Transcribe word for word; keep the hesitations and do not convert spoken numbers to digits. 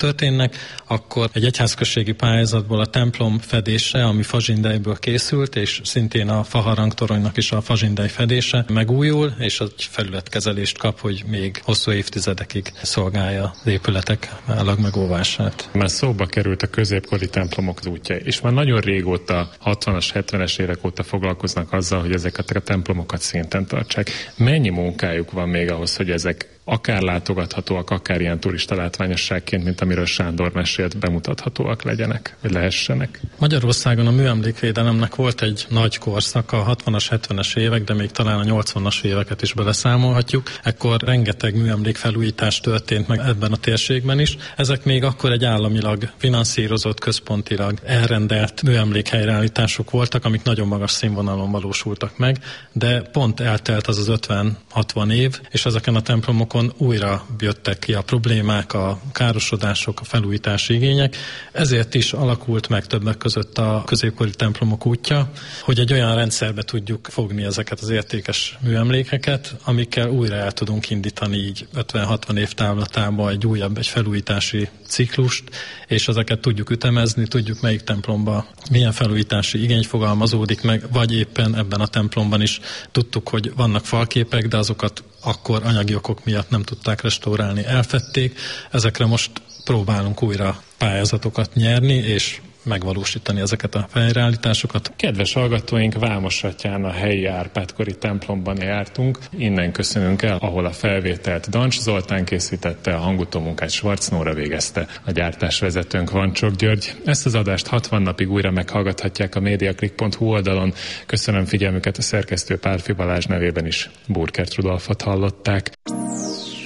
megtörténnek, akkor egy egyházközségi pályázatból a templom fedése, ami fazsindejből készült, és szintén a faharangtoronynak is a fazsindej fedése megújul, és egy felületkezelést kap, hogy még hosszú évtizedekig szolgálja az épületek állagmegóvását. Már szóba került a középkori templomok útja, és már nagyon régóta, hatvanas, hetvenes évek óta foglalkoznak azzal, hogy ezeket a templomokat szinten tartsák. Mennyi munkájuk van még ahhoz, hogy ezek akár látogathatóak, akár ilyen turista látványosságként, mint amiről Sándor mesélt, bemutathatóak legyenek, vagy lehessenek? Magyarországon a műemlékvédelemnek volt egy nagy korszaka, a hatvanas, hetvenes évek, de még talán a nyolcvanas éveket is beleszámolhatjuk. Ekkor rengeteg műemlékfelújítás történt meg ebben a térségben is. Ezek még akkor egy államilag finanszírozott, központilag elrendelt műemlékhelyreállítások voltak, amik nagyon magas színvonalon valósultak meg, de pont eltelt az az ötven-hatvan év, és ezeken a templomok újra jöttek ki a problémák, a károsodások, a felújítási igények. Ezért is alakult meg többek között a középkori templomok útja, hogy egy olyan rendszerbe tudjuk fogni ezeket az értékes műemlékeket, amikkel újra el tudunk indítani így ötven-hatvan év távlatában egy újabb, egy felújítási ciklust, és ezeket tudjuk ütemezni, tudjuk melyik templomban milyen felújítási igény fogalmazódik meg, vagy éppen ebben a templomban is tudtuk, hogy vannak falképek, de azokat akkor anyagi okok miatt nem tudták restaurálni, elfedték. Ezekre most próbálunk újra pályázatokat nyerni, és megvalósítani ezeket a helyreállításokat. Kedves hallgatóink, Vámosatyán a helyi Árpád-kori templomban jártunk. Innen köszönünk el, ahol a felvételt Dancs Zoltán készítette, a hangutómunkát Schwarz Nóra végezte, a gyártásvezetőnk Vancsok György. Ezt az adást hatvan napig újra meghallgathatják a mediaclick pont hu oldalon. Köszönöm figyelmüket, a szerkesztő Pálfi Balázs nevében is Burkert Rudolfot hallották.